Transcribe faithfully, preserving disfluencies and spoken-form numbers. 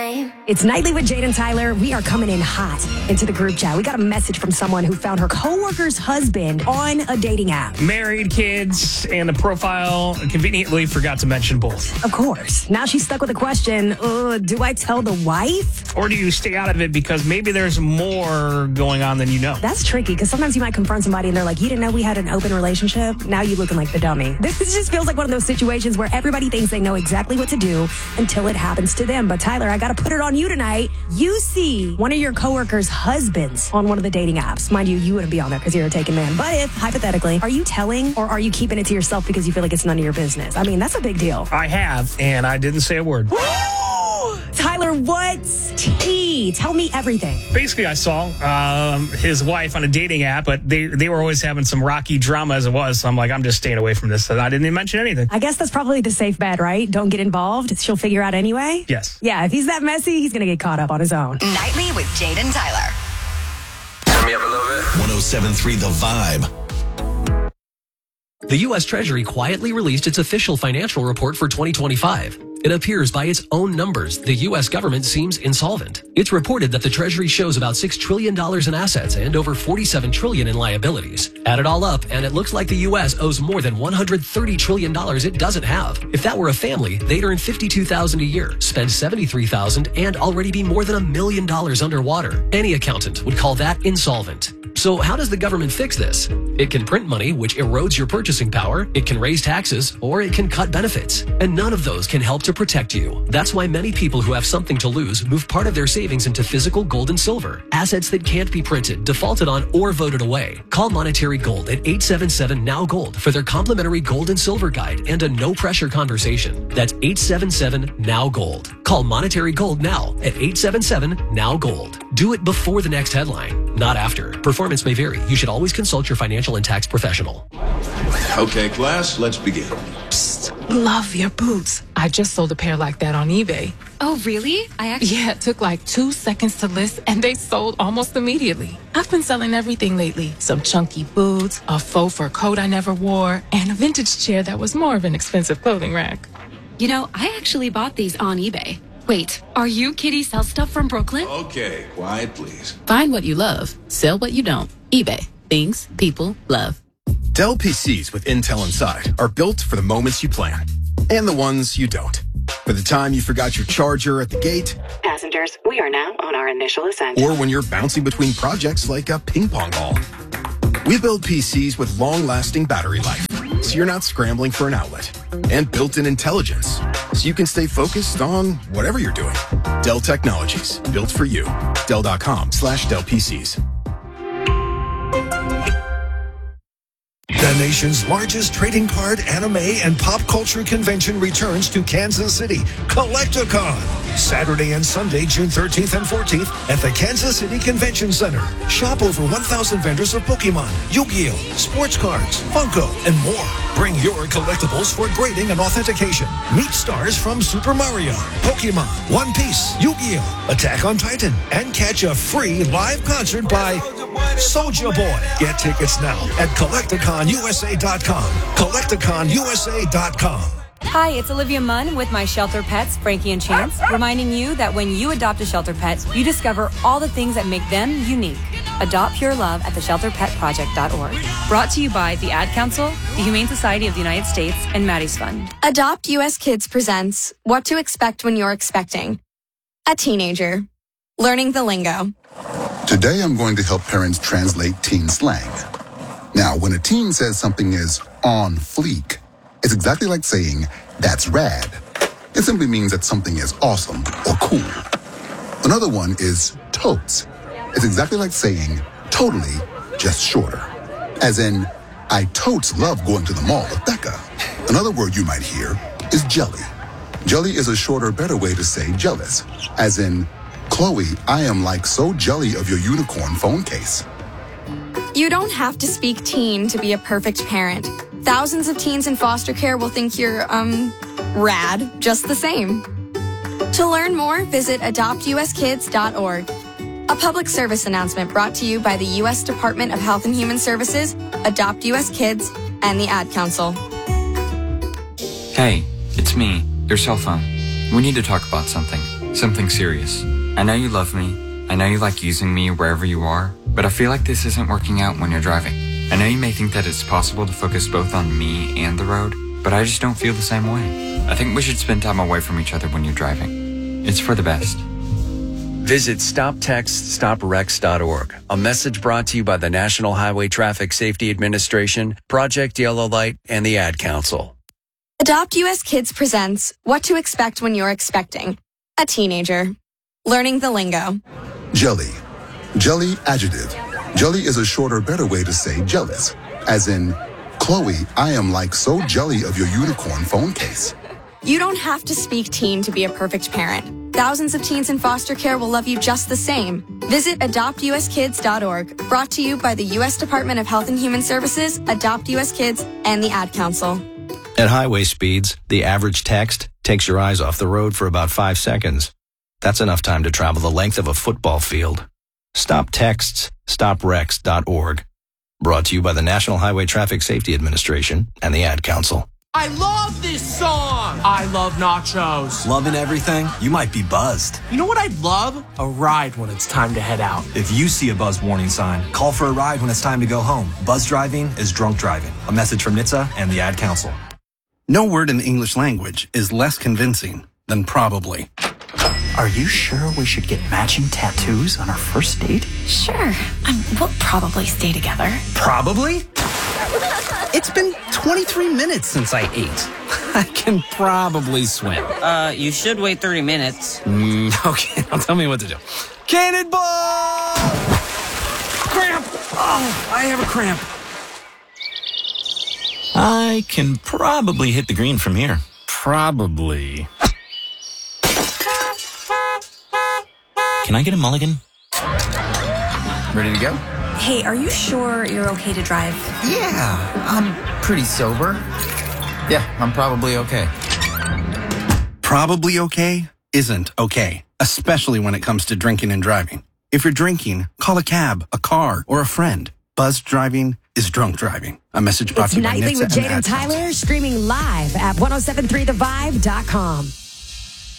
time. It's Nightly with Jade and Tyler. We are coming in hot into the group chat. We got a message from someone who found her coworker's husband on a dating app. Married, kids, and the profile conveniently forgot to mention both. Of course. Now she's stuck with the question, uh, do I tell the wife? Or do you stay out of it because maybe there's more going on than you know? That's tricky because sometimes you might confront somebody and they're like, you didn't know we had an open relationship? Now you looking like the dummy. This just feels like one of those situations where everybody thinks they know exactly what to do until it happens to them. But Tyler, I got to put it on you tonight. You see one of your coworkers' husbands on one of the dating apps. Mind you, you wouldn't be on there because you're a taken man. But if, hypothetically, are you telling or are you keeping it to yourself because you feel like it's none of your business? I mean, that's a big deal. I have, and I didn't say a word. Tyler, what's tea? Tell me everything. Basically, I saw um, his wife on a dating app, but they, they were always having some rocky drama as it was. So I'm like, I'm just staying away from this. And I didn't even mention anything. I guess that's probably the safe bet, right? Don't get involved. She'll figure out anyway. Yes. Yeah, if he's that messy, he's going to get caught up on his own. Nightly with Jade and Tyler. Turn me up a little bit. one oh seven point three The Vibe. The U S Treasury quietly released its official financial report for twenty twenty-five. It appears by its own numbers, the U S government seems insolvent. It's reported that the Treasury shows about six trillion dollars in assets and over forty-seven trillion dollars in liabilities. Add it all up, and it looks like the U S owes more than one hundred thirty trillion dollars it doesn't have. If that were a family, they'd earn fifty-two thousand dollars a year, spend seventy-three thousand dollars, and already be more than a million dollars underwater. Any accountant would call that insolvent. So how does the government fix this? It can print money, which erodes your purchasing power, it can raise taxes, or it can cut benefits. And none of those can help to protect you. That's why many people who have something to lose move part of their savings into physical gold and silver, assets that can't be printed, defaulted on, or voted away. Call Monetary Gold at eight seven seven N O W Gold for their complimentary gold and silver guide and a no-pressure conversation. That's eight seven seven N O W Gold. Call Monetary Gold now at eight seven seven N O W Gold. Do it before the next headline, not after. Performance may vary. You should always consult your financial and tax professional. Okay, class, let's begin. Psst, love your boots. I just sold a pair like that on eBay. Oh, really? I actually... Yeah, it took like two seconds to list, and they sold almost immediately. I've been selling everything lately. Some chunky boots, a faux fur coat I never wore, and a vintage chair that was more of an expensive clothing rack. You know, I actually bought these on eBay. Wait, are you Kitty Sell Stuff from Brooklyn? Okay, quiet, please. Find what you love. Sell what you don't. eBay. Things people love. Dell P Cs with Intel inside are built for the moments you plan and the ones you don't. For the time you forgot your charger at the gate. Passengers, we are now on our initial ascent. Or when you're bouncing between projects like a ping pong ball. We build P Cs with long-lasting battery life, so you're not scrambling for an outlet. And built-in intelligence, so you can stay focused on whatever you're doing. Dell Technologies, built for you. Dell.com slash Dell PCs. The nation's largest trading card, anime, and pop culture convention returns to Kansas City, Collecticon. Saturday and Sunday, June thirteenth and fourteenth at the Kansas City Convention Center. Shop over one thousand vendors of Pokemon, Yu-Gi-Oh!, sports cards, Funko, and more. Bring your collectibles for grading and authentication. Meet stars from Super Mario, Pokemon, One Piece, Yu-Gi-Oh!, Attack on Titan, and catch a free live concert by Soulja Boy. Get tickets now at Collecticon U S A dot com. Collecticon U S A dot com. Hi, it's Olivia Munn with my shelter pets, Frankie and Chance, reminding you that when you adopt a shelter pet, you discover all the things that make them unique. Adopt pure love at the shelter pet project dot org. Brought to you by the Ad Council, the Humane Society of the United States, and Maddie's Fund. Adopt U S Kids presents What to Expect When You're Expecting a Teenager. Learning the lingo. Today I'm going to help parents translate teen slang. Now, when a teen says something is on fleek, it's exactly like saying, that's rad. It simply means that something is awesome or cool. Another one is totes. It's exactly like saying, totally, just shorter. As in, I totes love going to the mall with Becca. Another word you might hear is jelly. Jelly is a shorter, better way to say jealous. As in, Chloe, I am like so jelly of your unicorn phone case. You don't have to speak teen to be a perfect parent. Thousands of teens in foster care will think you're, um, rad, just the same. To learn more, visit adopt U S kids dot org. A public service announcement brought to you by the U S Department of Health and Human Services, Adopt U S Kids, and the Ad Council. Hey, it's me, your cell phone. We need to talk about something. Something serious. I know you love me. I know you like using me wherever you are, but I feel like this isn't working out when you're driving. I know you may think that it's possible to focus both on me and the road, but I just don't feel the same way. I think we should spend time away from each other when you're driving. It's for the best. Visit stop text stop wrecks dot org. A message brought to you by the National Highway Traffic Safety Administration, Project Yellow Light, and the Ad Council. Adopt U S Kids presents What to Expect When You're Expecting a Teenager. Learning the lingo. Jelly. Jelly adjective. Jelly is a shorter, better way to say jealous. As in, Chloe, I am like so jelly of your unicorn phone case. You don't have to speak teen to be a perfect parent. Thousands of teens in foster care will love you just the same. Visit adopt u s kids dot org. Brought to you by the U S Department of Health and Human Services, Adopt U S Kids, and the Ad Council. At highway speeds, the average text takes your eyes off the road for about five seconds. That's enough time to travel the length of a football field. Stop texts, stop wrecks dot org. Brought to you by the National Highway Traffic Safety Administration and the Ad Council. I love this song. I love nachos. Loving everything? You might be buzzed. You know what I'd love? A ride when it's time to head out. If you see a buzz warning sign, call for a ride when it's time to go home. Buzz driving is drunk driving. A message from N H T S A and the Ad Council. No word in the English language is less convincing than probably. Are you sure we should get matching tattoos on our first date? Sure. Um, we'll probably stay together. Probably? It's been twenty-three minutes since I ate. I can probably swim. Uh, you should wait thirty minutes. Mm, okay, now tell me what to do. Cannonball! Cramp! Oh, I have a cramp. I can probably hit the green from here. Probably. Can I get a mulligan? Ready to go? Hey, are you sure you're okay to drive? Yeah, I'm pretty sober. Yeah, I'm probably okay. Probably okay isn't okay, especially when it comes to drinking and driving. If you're drinking, call a cab, a car, or a friend. Buzz driving is drunk driving. A message brought It's to you by Nightly N H T S A with and the Jade and Ad Council. Tyler, streaming live at ten seventy-three the vibe dot com.